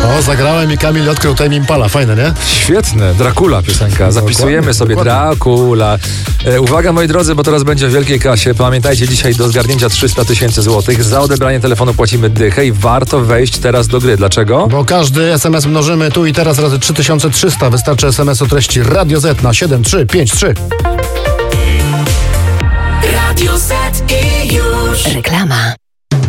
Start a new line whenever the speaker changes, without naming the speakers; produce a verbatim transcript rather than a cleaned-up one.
O, zagrałem i Kamil odkrył Tame Impala. Fajne, nie?
Świetne, Dracula piosenka. Zapisujemy
Dokładnie,
sobie
dokładnie.
Dracula. E, uwaga, moi drodzy, bo teraz będzie w wielkiej kasie. Pamiętajcie, dzisiaj do zgarnięcia trzysta tysięcy złotych. Za odebranie telefonu płacimy dychę i warto wejść teraz do gry. Dlaczego?
Bo każdy S M S mnożymy tu i teraz razy trzy tysiące trzysta. Wystarczy S M S o treści Radio Z na siedem trzy pięć trzy.
Radio Z i już.
Reklama.